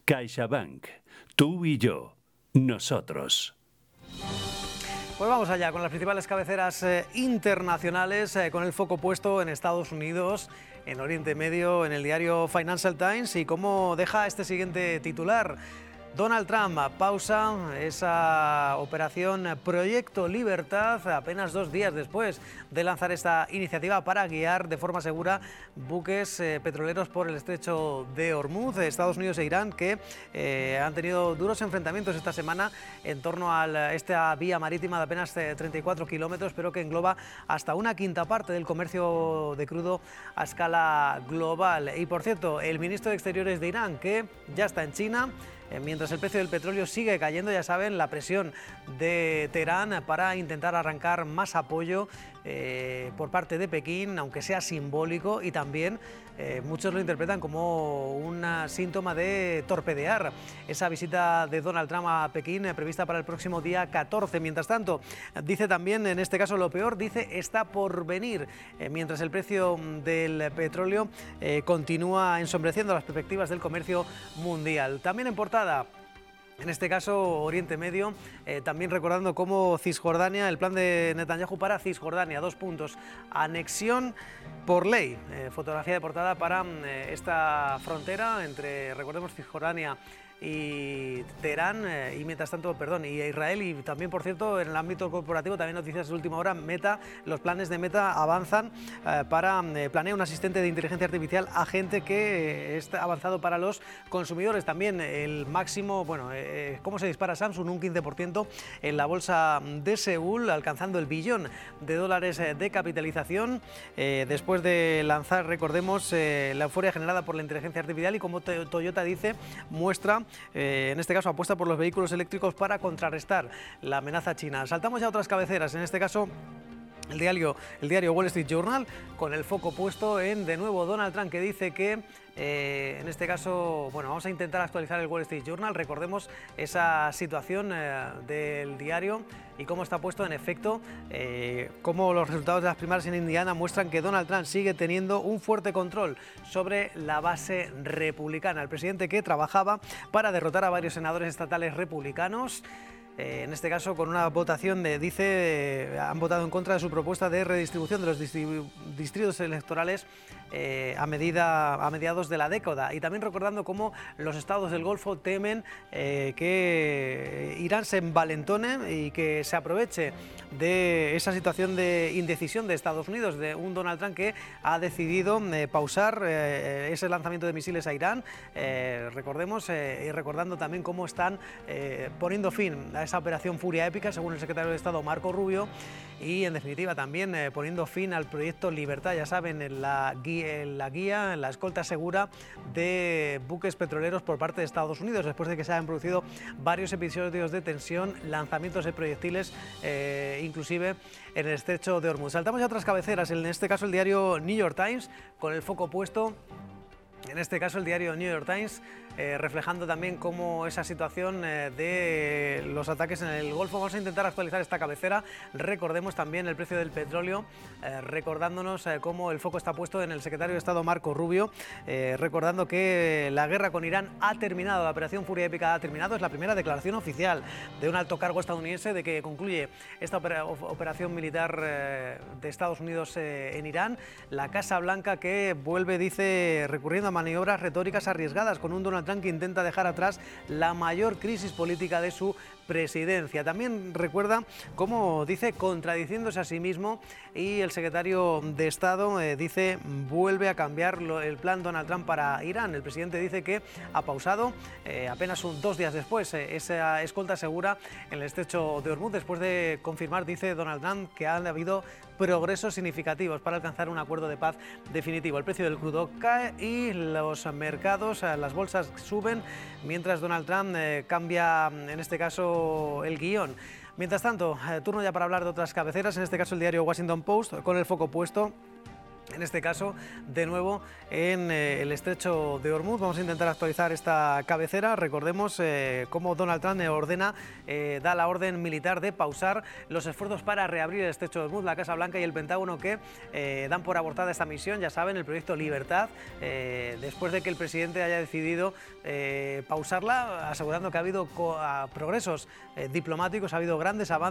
CaixaBank. Tú y yo. Nosotros. Pues vamos allá con las principales cabeceras internacionales, con el foco puesto en Estados Unidos, en Oriente Medio, en el diario Financial Times, y cómo deja este siguiente titular. Donald Trump pausa esa operación Proyecto Libertad apenas 2 días después de lanzar esta iniciativa para guiar de forma segura buques petroleros por el estrecho de Hormuz. Estados Unidos e Irán, que han tenido duros enfrentamientos esta semana en torno a esta vía marítima de apenas 34 kilómetros, pero que engloba hasta una quinta parte del comercio de crudo a escala global. Y por cierto, el ministro de Exteriores de Irán, que ya está en China, mientras el precio del petróleo sigue cayendo, ya saben, la presión de Teherán para intentar arrancar más apoyo por parte de Pekín, aunque sea simbólico, y también muchos lo interpretan como un síntoma de torpedear esa visita de Donald Trump a Pekín prevista para el próximo día 14. Mientras tanto, dice también, en este caso lo peor, dice está por venir, mientras el precio del petróleo continúa ensombreciendo las perspectivas del comercio mundial. También en portada, en este caso Oriente Medio, también recordando cómo Cisjordania, el plan de Netanyahu para Cisjordania, 2 puntos, anexión por ley, fotografía de portada para esta frontera entre, recordemos, Cisjordania y Teherán, y mientras tanto, y Israel. Y también, por cierto, en el ámbito corporativo, también noticias de última hora, Meta, los planes de Meta avanzan para planear un asistente de inteligencia artificial agente que está avanzado para los consumidores. También el máximo, cómo se dispara Samsung, un 15% en la bolsa de Seúl, alcanzando el $1 billón de capitalización, después de lanzar, recordemos, la euforia generada por la inteligencia artificial, y como Toyota dice, muestra, en este caso apuesta por los vehículos eléctricos para contrarrestar la amenaza china. Saltamos ya a otras cabeceras, en este caso el diario Wall Street Journal, con el foco puesto en, de nuevo, Donald Trump, que dice que, en este caso, vamos a intentar actualizar el Wall Street Journal. Recordemos esa situación del diario y cómo está puesto en efecto, cómo los resultados de las primarias en Indiana muestran que Donald Trump sigue teniendo un fuerte control sobre la base republicana. El presidente, que trabajaba para derrotar a varios senadores estatales republicanos, en este caso con una votación han votado en contra de su propuesta de redistribución de los distritos electorales a mediados de la década. Y también recordando cómo los estados del Golfo temen que Irán se envalentone y que se aproveche de esa situación de indecisión de Estados Unidos, de un Donald Trump que ha decidido pausar ese lanzamiento de misiles a Irán. Recordemos, y recordando también cómo están poniendo fin a esa operación Furia Épica, según el secretario de Estado Marco Rubio, y en definitiva también poniendo fin al proyecto Libertad, ya saben, en la guía, en la escolta segura de buques petroleros por parte de Estados Unidos, después de que se hayan producido varios episodios de tensión, lanzamientos de proyectiles, inclusive en el estrecho de Hormuz. Saltamos a otras cabeceras, en este caso el diario New York Times, con el foco puesto, en este caso el diario New York Times, reflejando también cómo esa situación de los ataques en el Golfo. Vamos a intentar actualizar esta cabecera. Recordemos también el precio del petróleo, recordándonos cómo el foco está puesto en el secretario de Estado Marco Rubio, recordando que la guerra con Irán ha terminado, la operación Furia Épica ha terminado. Es la primera declaración oficial de un alto cargo estadounidense de que concluye esta operación militar de Estados Unidos en Irán. La Casa Blanca, que vuelve, dice, recurriendo a maniobras retóricas arriesgadas, con un Donald Trump que intenta dejar atrás la mayor crisis política de su presidencia. También recuerda cómo, dice, contradiciéndose a sí mismo, y el secretario de Estado dice, vuelve a cambiar el plan Donald Trump para Irán. El presidente dice que ha pausado apenas 2 días después esa escolta segura en el estrecho de Hormuz, después de confirmar, dice Donald Trump, que han habido progresos significativos para alcanzar un acuerdo de paz definitivo. El precio del crudo cae y los mercados, las bolsas suben, mientras Donald Trump cambia, en este caso, el guión. Mientras tanto, turno ya para hablar de otras cabeceras, en este caso el diario Washington Post, con el foco puesto En este caso, de nuevo, en el estrecho de Hormuz. Vamos a intentar actualizar esta cabecera. Recordemos cómo Donald Trump da la orden militar de pausar los esfuerzos para reabrir el estrecho de Hormuz. La Casa Blanca y el Pentágono que dan por abortada esta misión, ya saben, el proyecto Libertad, después de que el presidente haya decidido pausarla, asegurando que ha habido progresos diplomáticos, ha habido grandes avances